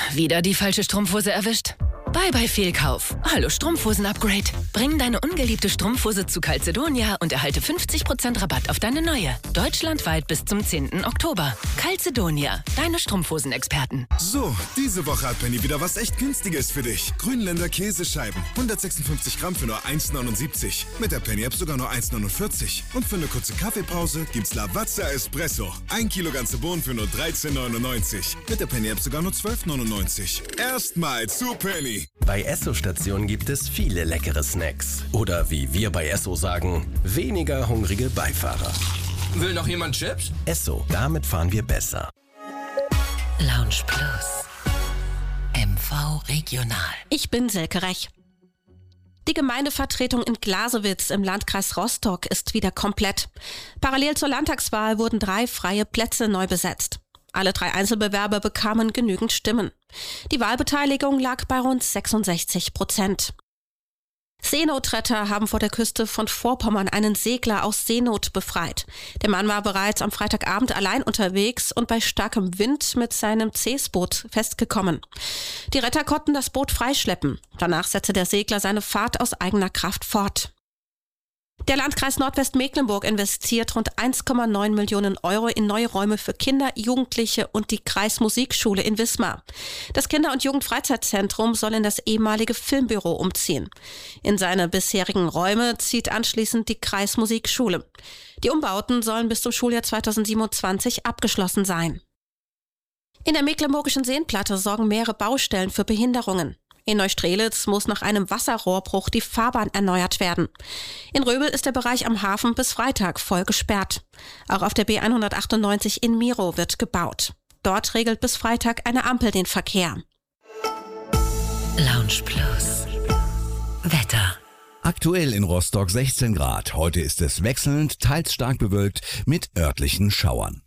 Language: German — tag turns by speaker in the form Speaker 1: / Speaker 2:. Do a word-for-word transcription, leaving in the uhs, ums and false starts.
Speaker 1: Wieder die falsche Strumpfhose erwischt? Bye bye Fehlkauf. Hallo Strumpfhosen-Upgrade. Bring deine ungeliebte Strumpfhose zu Calzedonia und erhalte fünfzig Prozent Rabatt auf deine neue. Deutschlandweit bis zum zehnten Oktober. Calzedonia, deine Strumpfhosen-Experten.
Speaker 2: So, diese Woche hat Penny wieder was echt Günstiges für dich. Grünländer Käsescheiben. hundertsechsundfünfzig Gramm für nur eins neunundsiebzig. Mit der Penny-App sogar nur eins neunundvierzig. Und für eine kurze Kaffeepause gibt's Lavazza Espresso. Ein Kilo ganze Bohnen für nur dreizehn neunundneunzig. Mit der Penny-App sogar nur zwölf neunundneunzig. Erstmal zu Penny.
Speaker 3: Bei Esso-Stationen gibt es viele leckere Snacks. Oder wie wir bei Esso sagen, weniger hungrige Beifahrer.
Speaker 4: Will noch jemand Chips?
Speaker 3: Esso, damit fahren wir besser.
Speaker 1: Lounge Plus. M V Regional.
Speaker 5: Ich bin Silke Rech. Die Gemeindevertretung in Glasewitz im Landkreis Rostock ist wieder komplett. Parallel zur Landtagswahl wurden drei freie Plätze neu besetzt. Alle drei Einzelbewerber bekamen genügend Stimmen. Die Wahlbeteiligung lag bei rund sechsundsechzig Prozent. Seenotretter haben vor der Küste von Vorpommern einen Segler aus Seenot befreit. Der Mann war bereits am Freitagabend allein unterwegs und bei starkem Wind mit seinem Cees-Boot festgekommen. Die Retter konnten das Boot freischleppen. Danach setzte der Segler seine Fahrt aus eigener Kraft fort. Der Landkreis Nordwestmecklenburg investiert rund eins Komma neun Millionen Euro in neue Räume für Kinder, Jugendliche und die Kreismusikschule in Wismar. Das Kinder- und Jugendfreizeitzentrum soll in das ehemalige Filmbüro umziehen. In seine bisherigen Räume zieht anschließend die Kreismusikschule. Die Umbauten sollen bis zum Schuljahr zweitausendsiebenundzwanzig abgeschlossen sein. In der Mecklenburgischen Seenplatte sorgen mehrere Baustellen für Behinderungen. In Neustrelitz muss nach einem Wasserrohrbruch die Fahrbahn erneuert werden. In Röbel ist der Bereich am Hafen bis Freitag voll gesperrt. Auch auf der B hundertachtundneunzig in Miro wird gebaut. Dort regelt bis Freitag eine Ampel den Verkehr.
Speaker 1: Lounge Plus. Wetter.
Speaker 6: Aktuell in Rostock sechzehn Grad. Heute ist es wechselnd, teils stark bewölkt mit örtlichen Schauern.